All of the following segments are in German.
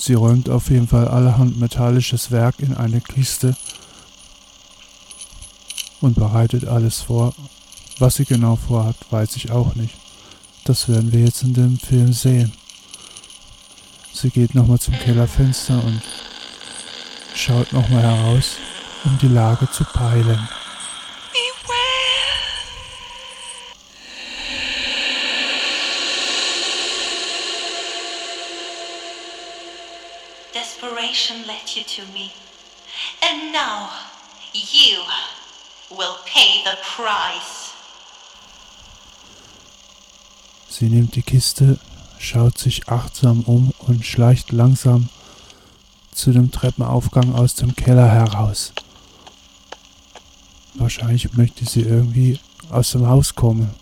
Sie räumt auf jeden Fall allerhand metallisches Werk in eine Kiste und bereitet alles vor. Was sie genau vorhat, weiß ich auch nicht. Das werden wir jetzt in dem Film sehen. Sie geht nochmal zum Kellerfenster und schaut nochmal heraus, um die Lage zu peilen. Desperation led you to me, and now you will pay the price. Sie nimmt die Kiste, schaut sich achtsam um und schleicht langsam zu dem Treppenaufgang aus dem Keller heraus. Wahrscheinlich möchte sie irgendwie aus dem Haus kommen.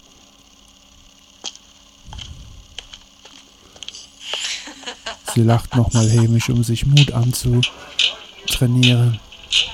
Sie lacht nochmal hämisch, um sich Mut anzutrainieren.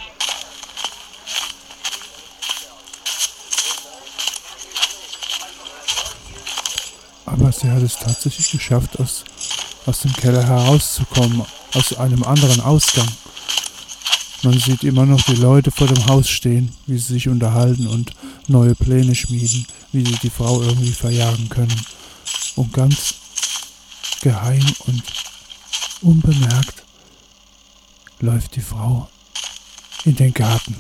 Aber sie hat es tatsächlich geschafft, aus dem Keller herauszukommen, aus einem anderen Ausgang. Man sieht immer noch die Leute vor dem Haus stehen, wie sie sich unterhalten und neue Pläne schmieden, wie sie die Frau irgendwie verjagen können. Und ganz geheim und unbemerkt läuft die Frau in den Garten.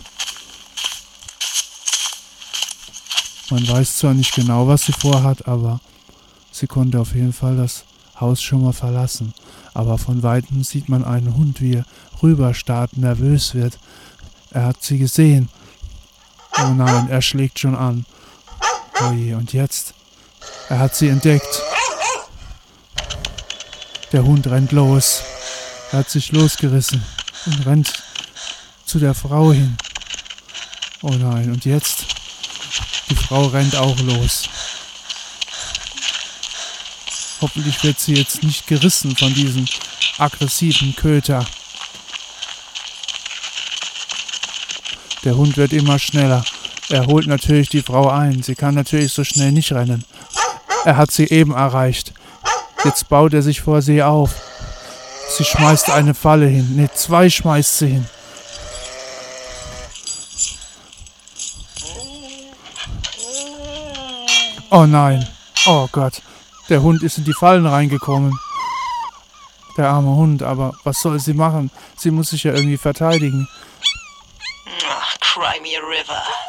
Man weiß zwar nicht genau, was sie vorhat, aber sie konnte auf jeden Fall das Haus schon mal verlassen. Aber von Weitem sieht man einen Hund, wie er rüberstarrt, nervös wird. Er hat sie gesehen. Oh nein, er schlägt schon an. Oh je, und jetzt? Er hat sie entdeckt. Der Hund rennt los. Er hat sich losgerissen und rennt zu der Frau hin. Oh nein, und jetzt? Die Frau rennt auch los. Hoffentlich wird sie jetzt nicht gerissen von diesem aggressiven Köter. Der Hund wird immer schneller. Er holt natürlich die Frau ein. Sie kann natürlich so schnell nicht rennen. Er hat sie eben erreicht. Jetzt baut er sich vor sie auf. Sie schmeißt eine Falle hin. Ne, 2 schmeißt sie hin. Oh nein. Oh Gott. Der Hund ist in die Fallen reingekommen. Der arme Hund, aber was soll sie machen? Sie muss sich ja irgendwie verteidigen. Cry me a river.